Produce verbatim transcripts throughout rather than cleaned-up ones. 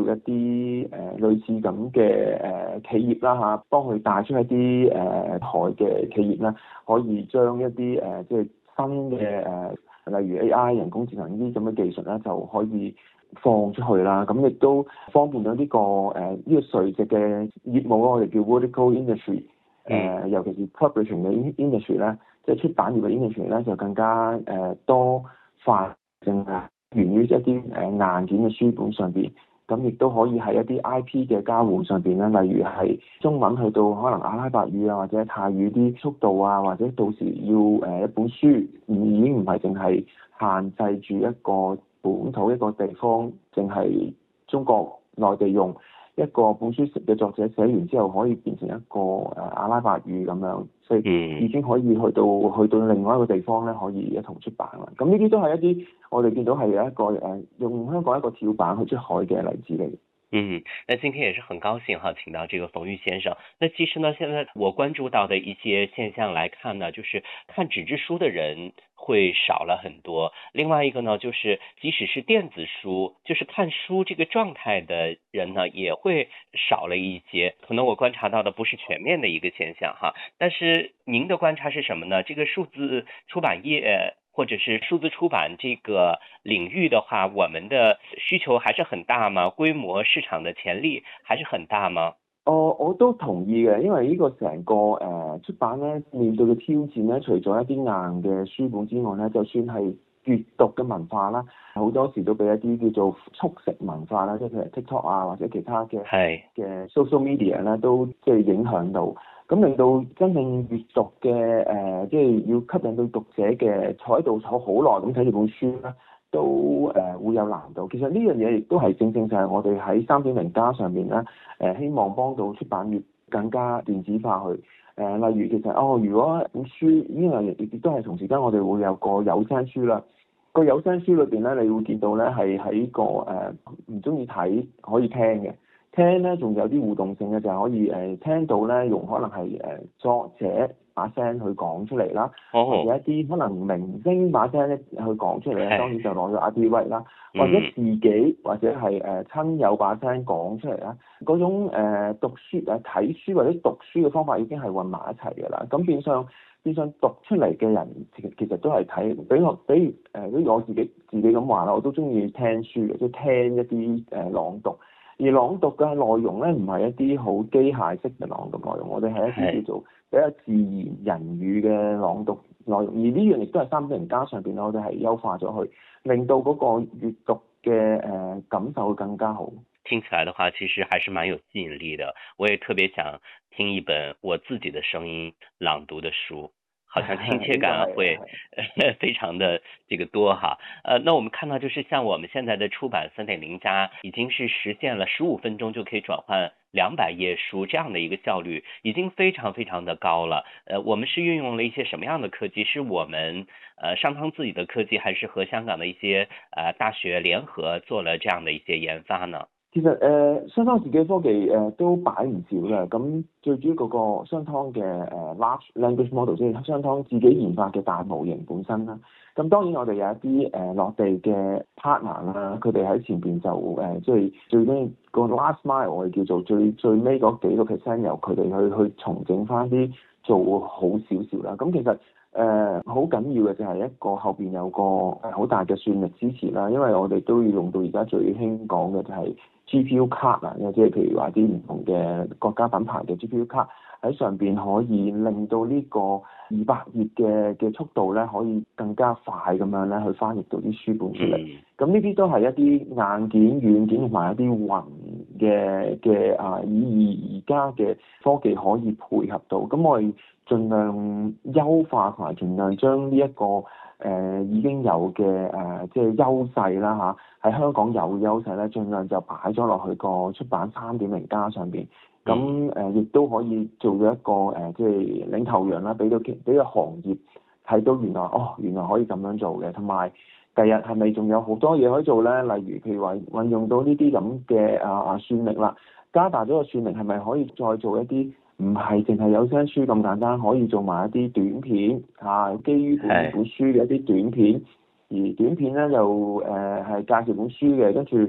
一啲誒、呃、類似咁嘅誒企業啦嚇，幫佢帶出一啲誒、呃、台嘅企業啦，可以將一啲誒、呃、即係新嘅誒、呃，例如 A I 人工智能呢啲咁嘅技術咧，就可以放出去啦。咁亦都方便咗呢、這個誒呢、呃這個垂直嘅業務咯，我哋叫 vertical industry。誒、呃，尤其是 publishing 嘅 industry 咧，即係出版業嘅 industry 咧，就更加誒、呃、多化性啊，源於一啲誒硬件嘅書本上邊，咁亦都可以喺一啲 I P 嘅交換上邊咧，例如係中文去到可能阿拉伯語啊，或者泰語啲速度啊，或者到時要誒一本書，已經唔係淨係限制住一個本土一個地方，淨係中國內地用。一個本書嘅作者寫完之後，可以變成一個誒阿拉伯語咁樣，所以已經可以去到去到另外一個地方咧，可以一同出版啦。咁呢啲都係一啲我哋見到係有一個誒用香港一個跳板去出海嘅例子嚟。 嗯，那今天也是很高興哈，請到這個馮玉先生。那其實呢，現在我關注到的一些現象來看呢，就是看紙質書的人會少了很多。另外一個呢，就是即使是電子書，就是看書這個狀態的人呢，也會少了一些。可能我觀察到的不是全面的一個現象哈，但是您的觀察是什麼呢？這個數字出版業或者是數字出版這個領域的話，我們的需求還是很大嗎？規模市場的潛力還是很大嗎？ 哦，我都同意嘅，因為呢個成個誒、呃、出版咧面對嘅挑戰咧，除咗一啲硬嘅書本之外咧，就算係閱讀嘅文化啦，好多時都俾一啲叫做速食文化啦，即係譬如 TikTok 啊或者其他嘅係嘅 social media 咧，都即係影響到。咁令到真正閱讀嘅誒、呃，即係要吸引到讀者嘅坐喺度坐好耐咁睇住本書咧，都誒、呃、會有難度。其實呢樣嘢亦都係正正就係我哋喺三點零加上面咧，誒、呃、希望幫到出版業更加電子化去。誒、呃、例如其實哦，如果本書呢樣嘢亦都係同時間我哋會有個有聲書啦。個有聲書裏邊咧，你會見到咧係喺個誒唔中意睇可以聽嘅。聽咧仲有啲互動性嘅，就係可以誒、呃、聽到咧，用可能係誒、呃、作者把聲去講出嚟啦，或者一啲可能明星把聲咧去講出嚟咧，當然就攞咗阿 D 位啦，或者自己或者係誒、呃、親友把聲講出嚟啦，嗰種誒、呃、讀書誒睇書或者讀書嘅方法已經係混埋一齊嘅啦，咁變相變相讀出嚟嘅人其實其實都係睇，比我比如誒，比如我自己自己咁話啦，我都中意聽書嘅，即係聽一啲誒、呃、朗讀。而朗讀嘅內容咧，唔係一啲好機械式嘅朗讀內容，我哋係一啲叫做比較自然人語嘅朗讀內容。而呢樣亦都係三點零加上邊咧，我哋係優化咗去，令到嗰個閱讀嘅誒、呃、感受會更加好。 聽起來的話，其實還是蠻有吸引力的。我也特別想聽一本我自己的聲音朗讀的書。好像親切感會非常的這個多哈，呃，那我們看到就是像我們現在的出版三點零加，已經是實現了十五分鐘就可以轉換兩百頁書這樣的一個效率，已經非常非常的高了。呃，我們是運用了一些什麼樣的科技？是我們呃商湯自己的科技，還是和香港的一些呃大學聯合做了這樣的一些研發呢？ 其實誒商湯自己科技誒、呃、都擺唔少嘅，咁最主要嗰個商湯嘅誒 large language model 即係商湯自己研發嘅大模型本身啦。咁當然我哋有一啲誒、呃、落地嘅 partner 啦，佢哋喺前邊就誒即係最尾個 last mile 我哋叫做最最尾嗰幾個 percent 由佢哋去去重整翻啲做好少少啦。咁其實誒好緊要嘅就係一個後邊有個誒好大嘅算力支持啦，因為我哋都要用到而家最興講嘅就係 G P U 卡啊，即係譬如話啲唔同嘅國家品牌嘅 G P U 卡喺上邊可以令到呢個二百頁嘅嘅速度咧可以更加快咁樣咧去翻譯到啲書本出嚟。咁呢啲都係一啲硬件、軟件同埋一啲雲嘅嘅啊，以而家嘅科技可以配合到。咁我哋盡量優化同埋盡量將呢一個誒、呃、已經有嘅誒、呃、即係優勢啦嚇，喺香港有優勢咧，盡量就擺咗落去個出版三點零加上邊。咁誒亦都可以做咗一個誒、呃、即係領頭羊啦，俾到俾個行業睇到原來哦原來可以咁樣做嘅，同埋第日係咪仲有好多嘢可以做咧？例如譬如話運用到呢啲咁嘅啊啊算力啦，加大咗個算力係咪可以再做一啲？唔係淨係有聲書咁簡單，可以做埋一啲短片嚇、啊，基於本本書嘅一啲短片，而短片咧又誒係介紹本書嘅，跟住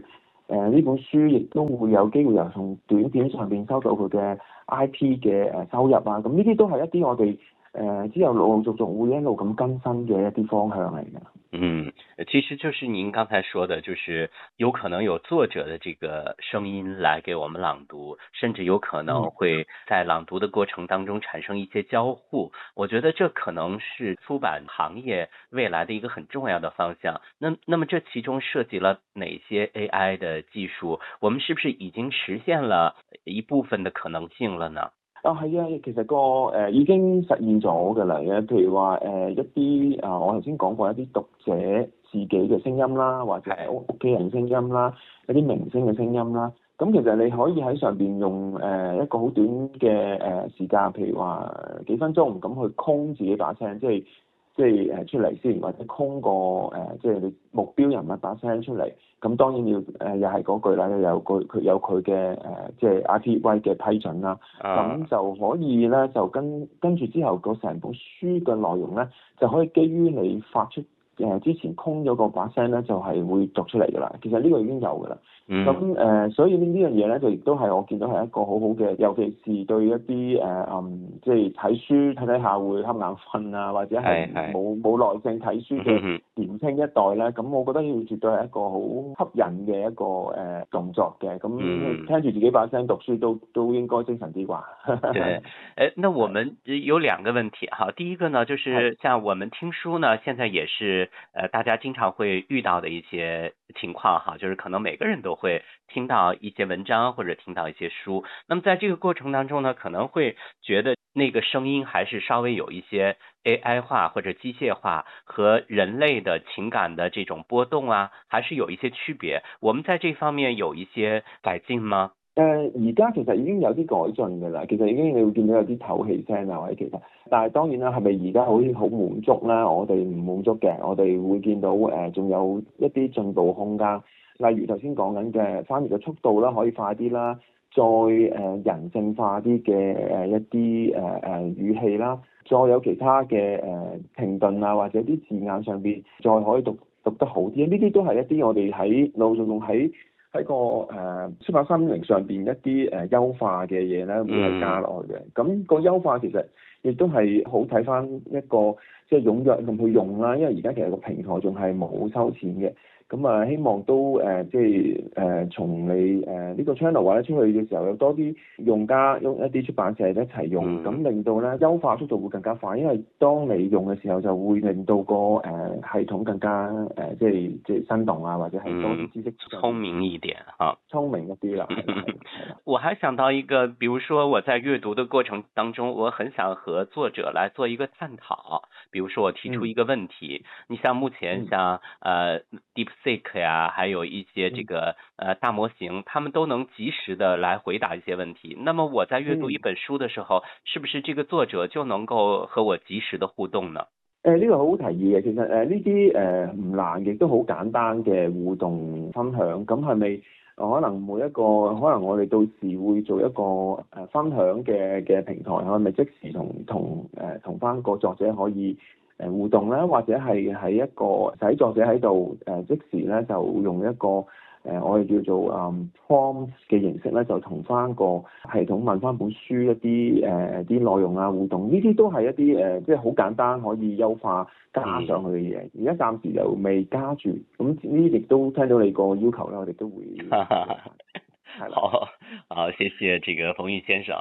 誒呢本書亦都會有機會由從短片上邊收到佢嘅 I P 嘅誒收入啊，咁呢啲都係一啲我哋誒、呃、之後陸陸續續會一路咁更新嘅一啲方向嚟嘅。 嗯，其實就是您剛才說的，就是有可能有作者的這個聲音來給我們朗讀，甚至有可能會在朗讀的過程當中產生一些交互。我覺得這可能是出版行業未來的一個很重要的方向。那那麼這其中涉及了哪些 A I 的技術？我們是不是已經實現了一部分的可能性了呢？ 啊，係啊，其實個誒、呃、已經實現咗㗎啦。嘅譬如話誒、呃、一啲啊、呃，我頭先講過一啲讀者自己嘅聲音啦，或者係屋屋企人聲音啦，一啲明星嘅聲音啦。咁其實你可以喺上邊用誒、呃、一個好短嘅誒、呃、時間，譬如話幾分鐘咁去空自己把聲，即係即係誒出嚟先，或者空個誒、呃、即係你目標人物把聲出嚟。咁當然要誒、呃、又係嗰句啦，有佢佢有佢嘅誒即係 I P V 嘅批准啦。咁、uh. 就可以咧，就跟跟住之後個成本書嘅內容咧，就可以基於你發出誒、呃、之前空咗個把聲咧，就係、是、會讀出嚟㗎啦。其實呢個已經有㗎啦。咁誒、mm. 呃，所以呢呢樣嘢咧，就亦都係我見到係一個好好嘅，尤其是對一啲誒嗯，即係睇書睇睇下會瞌眼瞓啊，或者係冇冇耐性睇書嘅年輕一代咧，咁、mm. 我覺得要絕對係一個好吸引嘅一個誒、呃、動作嘅。咁、mm. 聽住自己把聲讀書都都應該精神啲啩。 對，誒，那我們有兩個問題哈。第一個呢，就是像我們聽書呢，現在也是呃大家經常會遇到的一些情況哈，就是可能每個人都會聽到一些文章或者聽到一些書，那麼在這個過程當中呢，可能會覺得那個聲音還是稍微有一些 A I 化或者機械化，和人類的情感的這種波動啊，還是有一些區別。我們在這方面有一些改進嗎？ 誒而家其實已經有啲改進㗎啦，其實已經你會見到有啲唞氣聲啊或者其他，但係當然啦，係咪而家好好滿足咧？我哋唔滿足嘅，我哋會見到誒仲、呃、有一啲進步空間，例如頭先講緊嘅翻譯嘅速度啦，可以快啲啦，再誒、呃、人性化啲嘅誒一啲誒誒語氣啦，再有其他嘅誒、呃、停頓啊或者啲字眼上邊再可以讀讀得好啲，呢啲都係一啲我哋喺陸續仲喺喺個誒、呃、出版三點零上邊一啲誒、呃、優化嘅嘢咧，會係加落去嘅。咁、嗯、個優化其實亦都係好睇翻一個即係踴躍咁去用啦，因為而家其實個平台仲係冇收錢嘅。咁啊，希望都誒、呃、即係誒、呃、從你誒呢、呃這個 channel 或者出去嘅時候，有多啲用家用一啲出版社一齊用，咁、嗯、令到咧優化速度會更加快。因為當你用嘅時候，就會令到個誒、呃、系統更加誒、呃、即係即係生動啊，或者係多啲知識、 嗯。聰明一點哈， 聰明一啲啦。 我還想到一個，比如說我在閱讀的過程當中，我很想和作者來做一個探討。比如說我提出一個問題，嗯、你像目前像、嗯、呃 DeepSeek 呀，還有一些這個呃大模型，他們都能及時的來回答一些問題。那麼我在閱讀一本書的時候，嗯、是不是這個作者就能夠和我及時的互動呢？ 誒呢個好好提議嘅，其實誒呢啲誒唔難亦都好簡單嘅互動分享，咁係咪可能每一個可能我哋到時會做一個誒分享嘅嘅平台，係咪即時同同誒同翻個作者可以誒互動咧，或者係喺一個使作者喺度誒即時咧就用一個誒我哋叫做誒 prompt 嘅形式咧，就同翻個系統問翻本書一啲誒啲內容啊互動，呢啲都係一啲誒即係好簡單可以優化加上去嘅嘢。而家暫時又未加住，咁呢啲亦都聽到你個要求咧，我哋都會係啦。 好，好，謝謝這個馮煜先生。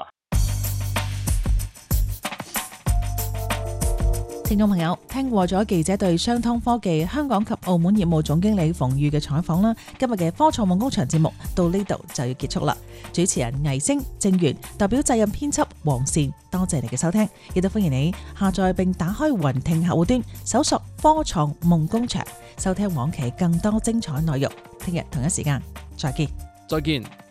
聽眾朋友，聽過咗記者對商湯科技香港及澳門業務總經理馮煜嘅採訪啦，今日嘅科創夢工場節目到呢度就要結束啦。主持人倪星、正源代表責任編輯黃善，多謝你嘅收聽，亦都歡迎你下載並打開雲聽客戶端，搜索科創夢工場，收聽往期更多精彩內容。聽日同一時間再見， 再見。